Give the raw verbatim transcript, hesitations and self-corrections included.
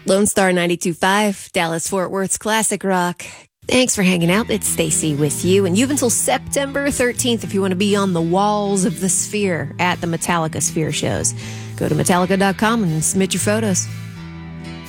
Lone Star ninety-two point five, Dallas-Fort Worth's classic rock. Thanks for hanging out. It's Stacy with you. And you have until September thirteenth if you want to be on the walls of the Sphere at the Metallica Sphere shows. Go to Metallica dot com and submit your photos.